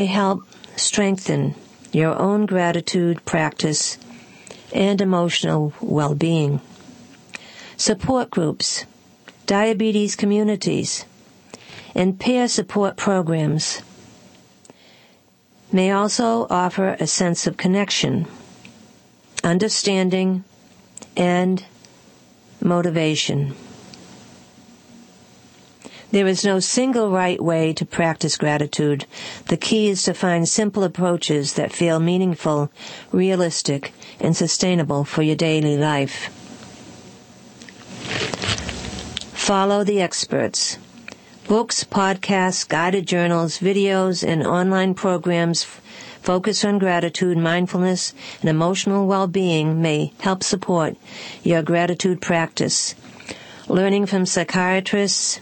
help strengthen your own gratitude practice and emotional well-being. Support groups, diabetes communities, and peer support programs may also offer a sense of connection, understanding, and motivation. There is no single right way to practice gratitude. The key is to find simple approaches that feel meaningful, realistic, and sustainable for your daily life. Follow the experts. Books, podcasts, guided journals, videos, and online programs focused on gratitude, mindfulness, and emotional well-being may help support your gratitude practice. Learning from psychiatrists,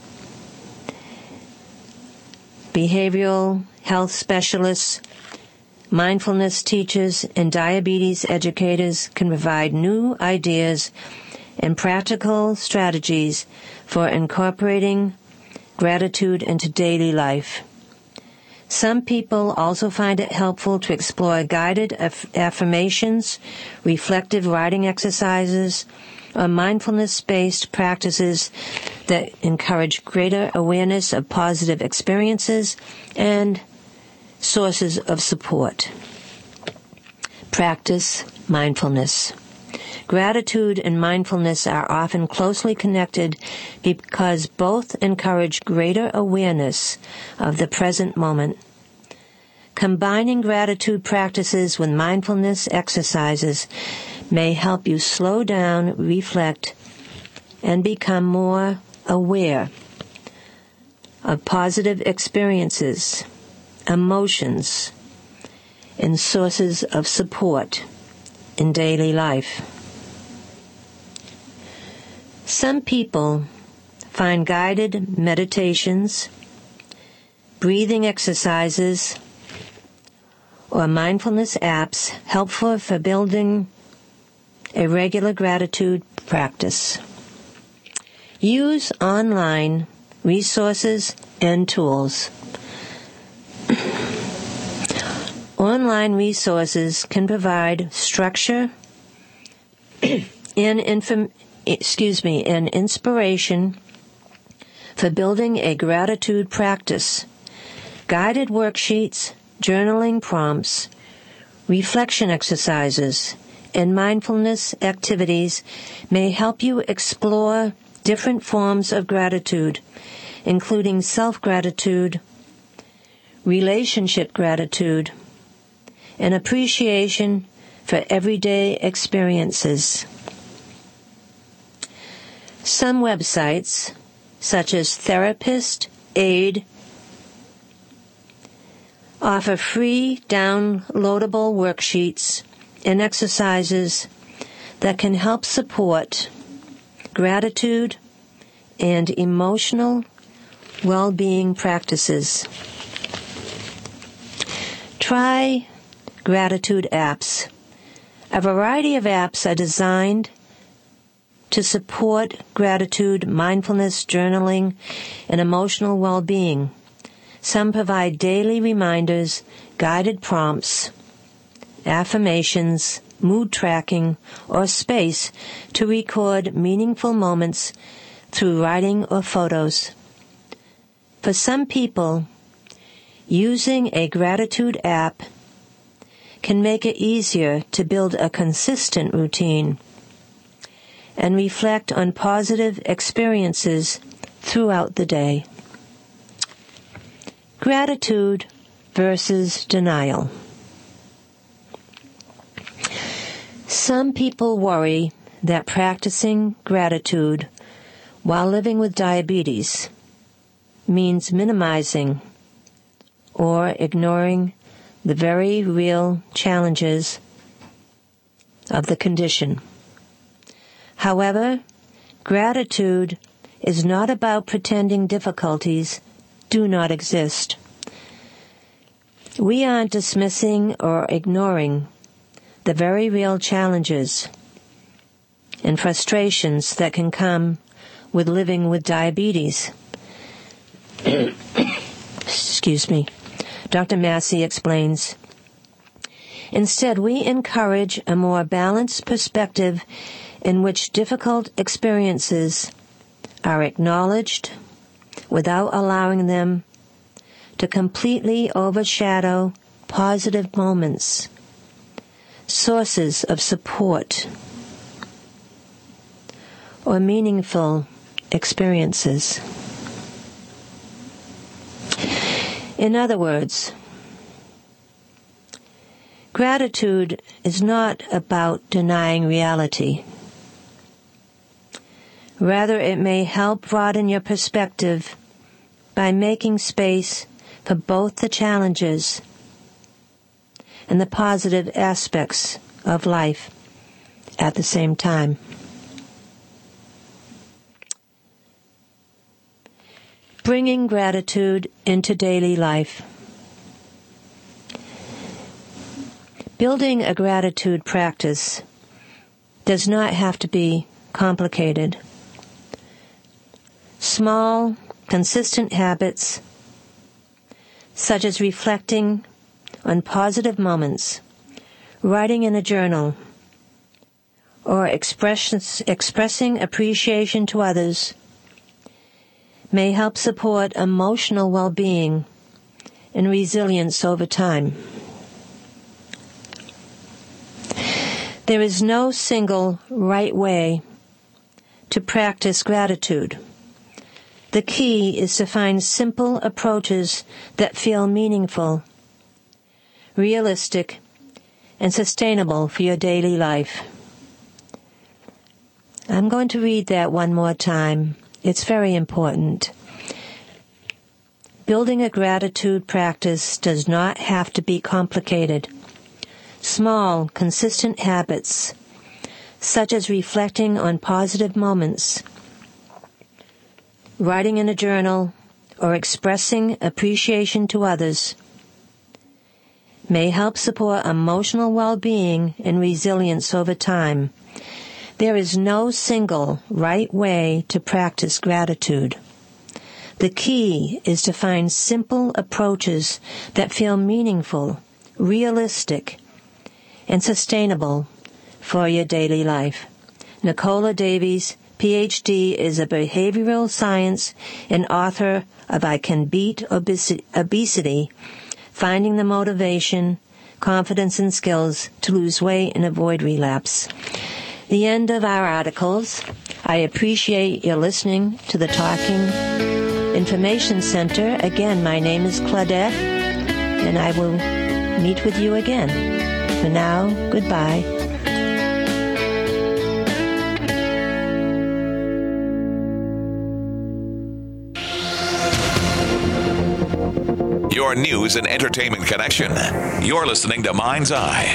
behavioral health specialists, mindfulness teachers, and diabetes educators can provide new ideas and practical strategies for incorporating gratitude into daily life. Some people also find it helpful to explore guided affirmations, reflective writing exercises, or mindfulness-based practices that encourage greater awareness of positive experiences and sources of support. Practice mindfulness. Gratitude and mindfulness are often closely connected because both encourage greater awareness of the present moment. Combining gratitude practices with mindfulness exercises may help you slow down, reflect, and become more aware of positive experiences, emotions, and sources of support in daily life. Some people find guided meditations, breathing exercises, or mindfulness apps helpful for building a regular gratitude practice. Use online resources and tools. Online resources can provide structure and inspiration for building a gratitude practice. Guided worksheets, journaling prompts, reflection exercises, and mindfulness activities may help you explore different forms of gratitude, including self-gratitude, relationship gratitude, and appreciation for everyday experiences. Some websites, such as Therapist Aid, offer free downloadable worksheets and exercises that can help support gratitude and emotional well-being practices. Try gratitude apps. A variety of apps are designed to support gratitude, mindfulness, journaling, and emotional well-being. Some provide daily reminders, guided prompts, affirmations, mood tracking, or space to record meaningful moments through writing or photos. For some people, using a gratitude app can make it easier to build a consistent routine and reflect on positive experiences throughout the day. Gratitude versus denial. Some people worry that practicing gratitude while living with diabetes means minimizing or ignoring the very real challenges of the condition. However, gratitude is not about pretending difficulties do not exist. We aren't dismissing or ignoring the very real challenges and frustrations that can come with living with diabetes. Excuse me. Dr. Massey explains. Instead, we encourage a more balanced perspective in which difficult experiences are acknowledged without allowing them to completely overshadow positive moments, sources of support, or meaningful experiences. In other words, gratitude is not about denying reality. Rather, it may help broaden your perspective by making space for both the challenges and the positive aspects of life at the same time. Bringing gratitude into daily life. Building a gratitude practice does not have to be complicated. Small, consistent habits, such as reflecting on positive moments, writing in a journal, or expressing appreciation to others, may help support emotional well-being and resilience over time. There is no single right way to practice gratitude. The key is to find simple approaches that feel meaningful, realistic, and sustainable for your daily life. I'm going to read that one more time. It's very important. Building a gratitude practice does not have to be complicated. Small, consistent habits, such as reflecting on positive moments, writing in a journal, or expressing appreciation to others, may help support emotional well-being and resilience over time. There is no single right way to practice gratitude. The key is to find simple approaches that feel meaningful, realistic, and sustainable for your daily life. Nicola Davies, Ph.D., is a behavioral science and author of I Can Beat Obesity, Finding the Motivation, Confidence, and Skills to Lose Weight and Avoid Relapse. The end of our articles. I appreciate your listening to the Talking Information Center. Again, my name is Claudette, and I will meet with you again. For now, goodbye. Your news and entertainment connection. You're listening to Mind's Eye.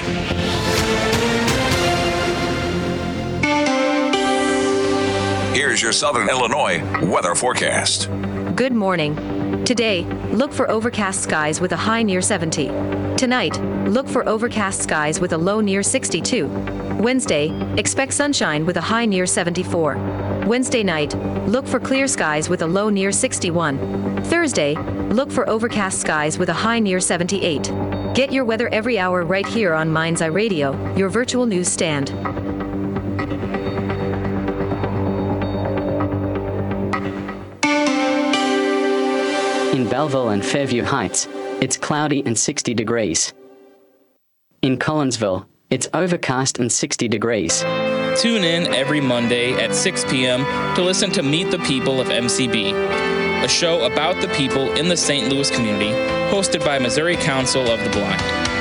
Here's your Southern Illinois weather forecast. Good morning. Today, look for overcast skies with a high near 70. Tonight, look for overcast skies with a low near 62. Wednesday, expect sunshine with a high near 74. Wednesday night, look for clear skies with a low near 61. Thursday, look for overcast skies with a high near 78. Get your weather every hour right here on Mind's Eye Radio, your virtual news stand. In Belleville and Fairview Heights, it's cloudy and 60 degrees. In Collinsville, it's overcast and 60 degrees. Tune in every Monday at 6 p.m. to listen to Meet the People of MCB, a show about the people in the St. Louis community, hosted by Missouri Council of the Blind.